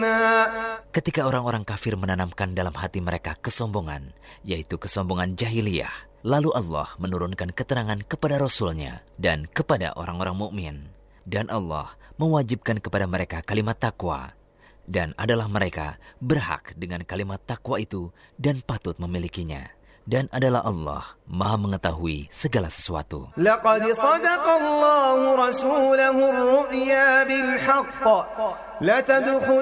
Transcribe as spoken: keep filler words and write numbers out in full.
Ketika orang-orang kafir menanamkan dalam hati mereka kesombongan, yaitu kesombongan jahiliyah, lalu Allah menurunkan keterangan kepada Rasul-Nya dan kepada orang-orang mukmin, dan Allah mewajibkan kepada mereka kalimat takwa, dan adalah mereka berhak dengan kalimat takwa itu dan patut memilikinya. Dan adalah Allah Maha mengetahui segala sesuatu. Laqad sadaqallahu rasulahu ar-ru'ya bil haqq la tadkhul